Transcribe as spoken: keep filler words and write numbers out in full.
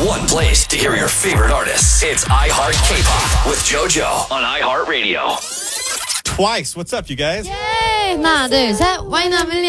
one place to hear your favorite artists. It's iHeart K-Pop with JoJo on iHeartRadio. Twice. What's up, you guys? 예! 하나, 둘, 셋. Why not million?